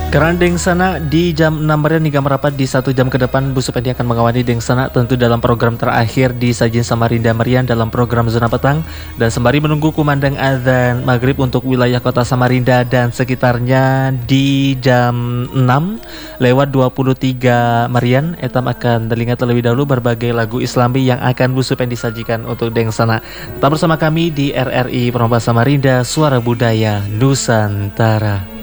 Kerandeng sana di jam 6 Marian hingga merapat di 1 jam ke depan Bu Supendi akan mengawani Deng Sana tentu dalam program terakhir di Sajian Samarinda Marian dalam program Zona Petang, dan sembari menunggu kumandang azan maghrib untuk wilayah kota Samarinda dan sekitarnya di jam 6 lewat 23 Marian etam akan telinga terlebih dahulu berbagai lagu Islami yang akan Bu Supendi sajikan untuk Deng Sana. Tetap bersama kami di RRI Perampas Samarinda, Suara Budaya Nusantara.